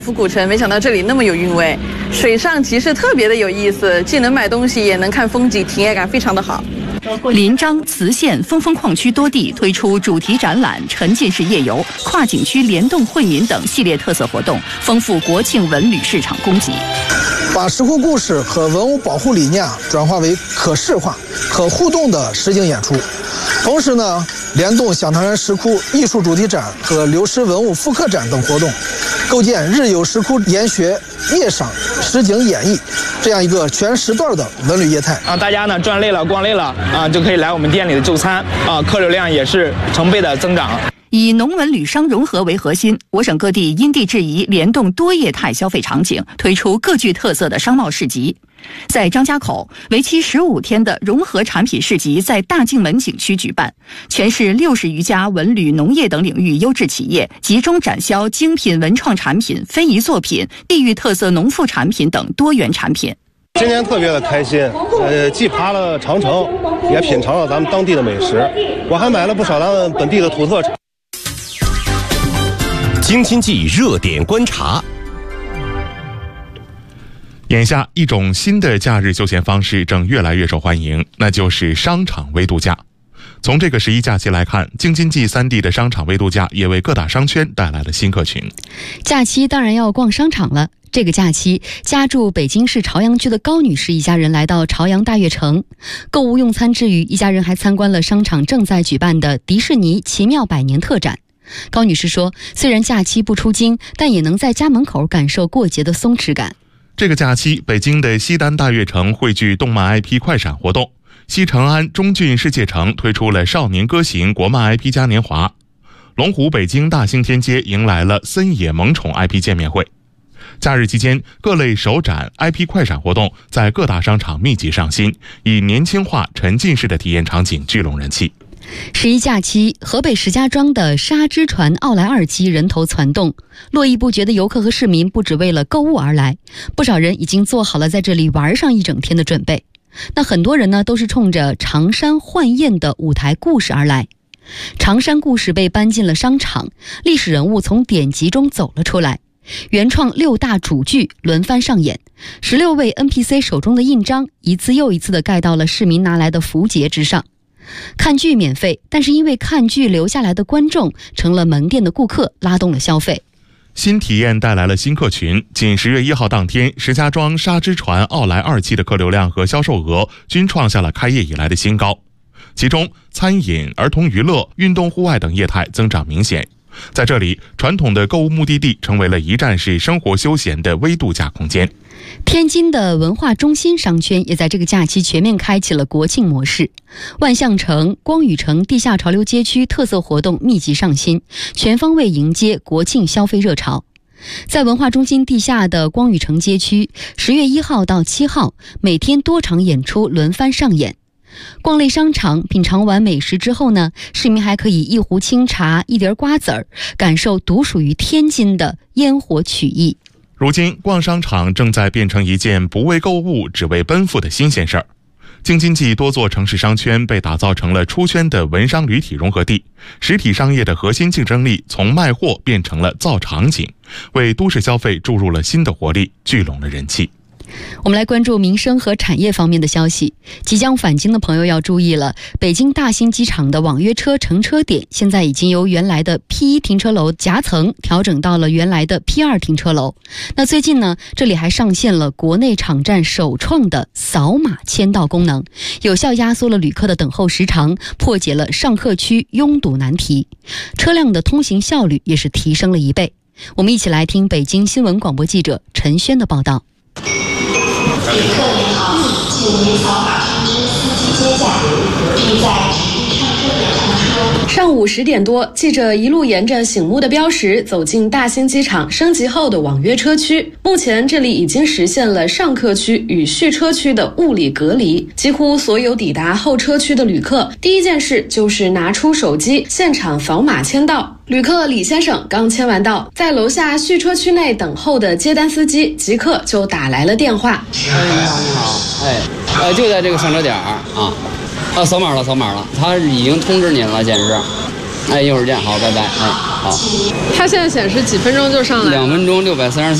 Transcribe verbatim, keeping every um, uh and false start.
府古城，没想到这里那么有韵味，水上集市特别的有意思，既能买东西也能看风景，体验感非常的好。 临漳、磁县、峰峰矿区多地推出主题展览、沉浸式夜游、跨景区联动惠民等系列特色活动，丰富国庆文旅市场供给。 把石窟故事和文物保护理念转化为可视化、可互动的实景演出，同时呢，联动响堂山石窟艺术主题展和流失文物复刻展等活动，构建日游石窟研学、夜赏实景演绎这样一个全时段的文旅业态啊！大家呢转累了、逛累了啊，就可以来我们店里的就餐啊，客流量也是成倍的增长。 以农文旅商融合为核心，我省各地因地制宜，联动多业态消费场景，推出各具特色的商贸市集。在张家口，为期十五天的融合产品市集在大径门景区举办，全市六十余家文旅、农业等领域优质企业集中展销精品文创产品、非遗作品、地域特色农副产品等多元产品。 今年特别的开心，呃，既爬了长城，也品尝了咱们当地的美食，我还买了不少咱们本地的土特产。 京津冀热点观察。 眼下，一种新的假日休闲方式正越来越受欢迎，那就是商场微度假。从这个十一假期来看，京津冀三地的商场微度假也为各大商圈带来了新客群。 假期当然要逛商场了。这个假期，家住北京市朝阳区的高女士一家人来到朝阳大悦城购物用餐之余，一家人还参观了商场正在举办的迪士尼奇妙百年特展。高女士说，虽然假期不出京，但也能在家门口感受过节的松弛感。 这个假期，北京的西单大悦城汇聚动漫 I P 快闪活动，西成安中郡世界城推出了少年歌行国漫 I P 嘉年华，龙湖北京大兴天街迎来了森野萌宠 I P 见面会。假日期间，各类首展 I P 快闪活动在各大商场密集上新，以年轻化沉浸式的体验场景聚拢人气。 十一假期，河北石家庄的沙之船奥莱二期人头攒动，络绎不绝的游客和市民不只为了购物而来，不少人已经做好了在这里玩上一整天的准备。那很多人呢，都是冲着常山幻宴的舞台故事而来。常山故事被搬进了商场，历史人物从典籍中走了出来。原创六大主剧轮番上演，十六位 N P C 手中的印章一次又一次地盖到了市民拿来的符节之上。看剧免费，但是因为看剧留下来的观众成了门店的顾客，拉动了消费。 新体验带来了新客群，仅十月一号当天，石家庄沙之船奥莱二期的客流量和销售额均创下了开业以来的新高，其中餐饮、儿童娱乐、运动户外等业态增长明显。在这里，传统的购物目的地成为了一站式生活休闲的微度假空间。 天津的文化中心商圈也在这个假期全面开启了国庆模式，万象城、光宇城地下潮流街区特色活动密集上新，全方位迎接国庆消费热潮。在文化中心地下的光宇城街区，十月一号到七号，每天多场演出轮番上演。逛类商场，品尝完美食之后呢，市民还可以一壶清茶、一碟瓜子儿，感受独属于天津的烟火曲艺。 如今，逛商场正在变成一件不为购物，只为奔赴的新鲜事儿。京津冀多座城市商圈被打造成了出圈的文商旅体融合地，实体商业的核心竞争力从卖货变成了造场景，为都市消费注入了新的活力，聚拢了人气。 我们来关注民生和产业方面的消息。即将返京的朋友要注意了，北京大兴机场的网约车乘车点现在已经由原来的 P 一 停车楼夹层调整到了原来的 P 二 停车楼。那最近呢，这里还上线了国内场站首创的扫码签到功能，有效压缩了旅客的等候时长，破解了上客区拥堵难题，车辆的通行效率也是提升了一倍。我们一起来听北京新闻广播记者陈轩的报道。 旅客您好，请您扫码通知司机接驾，并在指定上车点上车。 上午十点多，记者一路沿着醒目的标识走进大兴机场升级后的网约车区。目前这里已经实现了上客区与续车区的物理隔离，几乎所有抵达候车区的旅客，第一件事就是拿出手机现场扫码签到。旅客李先生刚签完到，在楼下续车区内等候的接单司机即刻就打来了电话。 哎，你好，你好，哎，呃，就在这个上车点儿啊，啊，扫码了，扫码了，他已经通知您了，简直。 哎，一会儿见，好，拜拜，哎，好。 它现在显示几分钟就上来了？ 两分钟六百三十四。